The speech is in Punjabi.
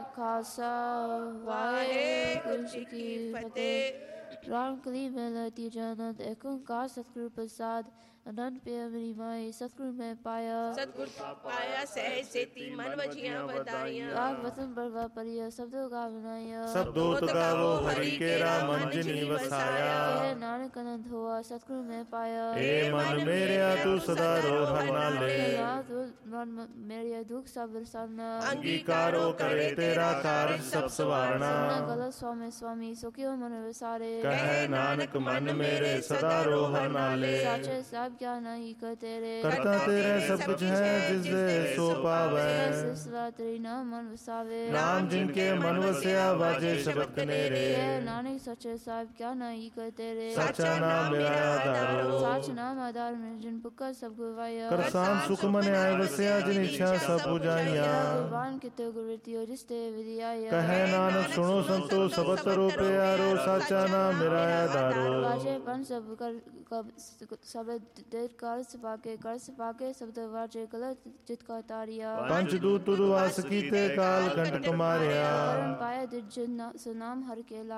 ਖਾਲਸਾ ਵਾਹਿਗੁਰੂ ਜੀ ਕੀ ਫਤਿਹ। ਰਾਮ ਕਲੀ ਮਹਿਲਾ ਜਨਤ ਏਕ ਓਂਕਾਰ ਸਤਿਗੁਰੂ ਪ੍ਰਸਾਦ ਅਨੰਦ ਪਿਆ ਮੇਰੀ ਮਾਈ ਸਤਿਗੁਰੂ ਮੈਂ ਪਾਇਆ ਸਤਿਗੁਰ ਪਾਇਆ ਸਹਿ ਸੇਤੀ ਮਨ ਵਜੀਆਂ ਵਧਾਈਆਂ। ਰਾਗ ਵਤਨ ਬਰਵਾ ਪਰਿਆ ਸਬਦੋ ਗਾ ਬਣਾਇਆ ਸਭ ਦੋਤ ਗਾਵੋ ਹਰੀ ਕੇਰਾ ਮਨ ਜਿਨੀ ਵਸਾਇਆ। ਕਹਿ ਨਾਨਕ ਅਨੰਦ ਹੋਆ ਸਤਿਗੁਰੂ ਮੈਂ ਪਾਇਆ। ਏ ਮਨ ਮੇਰਿਆ ਤੂੰ ਸਦਾ ਰੋਹਨ ਨਾਲੇ ਮਨ ਮੇਰਿਆ ਦੁਖ ਸਭ ਰਸਾਨਾ। ਅੰਗੀਕਾਰੋ ਕਰੇ ਤੇਰਾ ਕਾਰਜ ਸਭ ਸਵਾਰਣਾ। ਗਲਤ ਸੁਆਮੀ ਸੁਆਮੀ ਸੁਖਿਓ ਮਨ ਵਿਸਾਰੇ। ਕਹੈ ਨਾਨਕ ਮਨ ਮੇਰੇ ਸਦਾ ਰੋਹਨ ਨਾਲੇ। ਸਾਚੇ ਸਾਹਿਬ ਕਿਆ ਨਹੀਂ ਕਰ ਤੇਰੇ। ਕਰਤਾ ਤੇਰੇ ਸਭ ਕੁਛ ਹੈ ਜਿਸ ਦੇ ਸੋ ਪਾਵੈ। ਸਿਸਲਾ ਤੇਰੀ ਨਾਮ ਮਨ ਵਸਾਵੇ। ਨਾਮ ਜਿਨ ਕੇ ਮਨ ਵਸਿਆ ਵਾਜੇ ਸ਼ਬਦ ਕਨੇਰੇ। ਨਾਨਕ ਸੱਚੇ ਸਾਹਿਬ ਕਿਆ ਨਹੀਂ ਕਰ ਤੇਰੇ। ਸਾਚਾ ਨਾਮ ਮੇਰਾ ਆਧਾਰੋ। ਸਾਚ ਨਾਮ ਆਧਾਰ ਮੇਰੇ ਜਿਨ ਪੁਕਾਰ ਸਭ ਗਵਾਇਆ। ਕਰਸਾਨ ਸੁਖ ਮਨ ਆਏ ਵਸਿਆ ਜਿਨ ਇੱਛਾ ਸਭ ਪੁਜਾਈਆਂ। ਗੁਰਬਾਨ ਕਿਤੇ ਗੁਰਵਿਰਤਿਓ ਜਿਸ ਤੇ ਵਿਦਿਆਇਆ। ਕਹੈ ਨਾਨਕ ਸੁਣੋ ਸੰਤੋ ਸਬਦ ਤਰੋ ਪਿਆਰੋ। ਸਾਚਾ ਨਾਮ ਮੇਰਾ ਆਧਾਰੋ। ਵਾਜੇ ਪੰਜ ਸਭ ਕਰ ਸਬਦ ਦੇਰ ਕਰ ਸਪਾਕੇ ਸ਼ਬਦ ਵਾਜੇ ਗਲਤ ਚਿਤ ਕਾ ਤਾਰਿਆ। ਪੰਜ ਦੂਤ ਤੁਰ ਵਾਸ ਕੀਤੇ ਕਾਲ ਕੰਟਕ ਮਾਰਿਆ। ਕਰਨ ਪਾਇਆ ਦਿਜ ਸੁਨਾਮ ਹਰ ਕੇ